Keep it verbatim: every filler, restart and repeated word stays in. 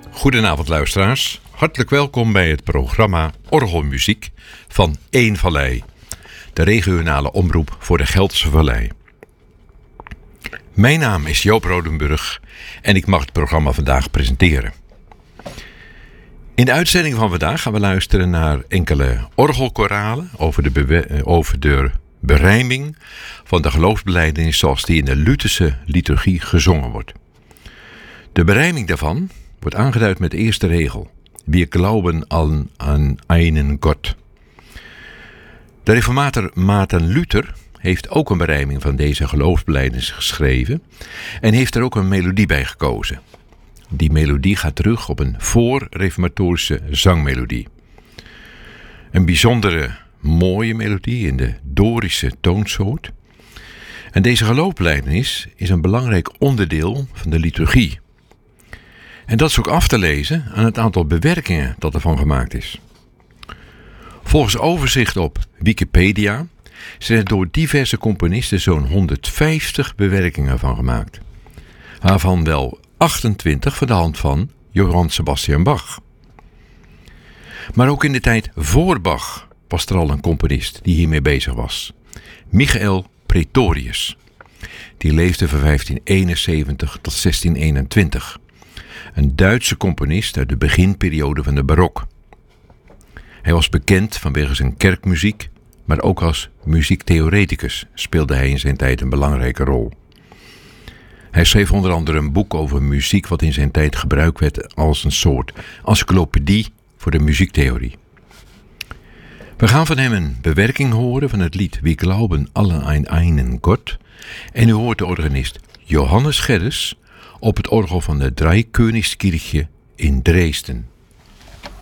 Goedenavond luisteraars, hartelijk welkom bij het programma Orgelmuziek van Eén Vallei, de regionale omroep voor de Gelderse Vallei. Mijn naam is Joop Rodenburg en ik mag het programma vandaag presenteren. In de uitzending van vandaag gaan we luisteren naar enkele orgelkoralen over de, bewe- over de berijming van de geloofsbelijdenis zoals die in de Lutherse liturgie gezongen wordt. De berijming daarvan wordt aangeduid met de eerste regel: Wir glauben an, an einen Gott. De reformator Maarten Luther heeft ook een berijming van deze geloofsbelijdenis geschreven en heeft er ook een melodie bij gekozen. Die melodie gaat terug op een voor-reformatorische zangmelodie. Een bijzondere mooie melodie in de Dorische toonsoort. En deze geloofsbelijdenis is een belangrijk onderdeel van de liturgie. En dat is ook af te lezen aan het aantal bewerkingen dat ervan gemaakt is. Volgens overzicht op Wikipedia zijn er door diverse componisten zo'n honderdvijftig bewerkingen van gemaakt. Waarvan wel achtentwintig van de hand van Johann Sebastian Bach. Maar ook in de tijd voor Bach was er al een componist die hiermee bezig was. Michael Praetorius. Die leefde van vijftien eenenzeventig tot zestien eenentwintig. Een Duitse componist uit de beginperiode van de barok. Hij was bekend vanwege zijn kerkmuziek, maar ook als muziektheoreticus speelde hij in zijn tijd een belangrijke rol. Hij schreef onder andere een boek over muziek wat in zijn tijd gebruikt werd als een soort encyclopedie voor de muziektheorie. We gaan van hem een bewerking horen van het lied Wir glauben alle an einen Gott en u hoort de organist Johannes Gerdes op het orgel van de Dreikönigskirche in Dresden.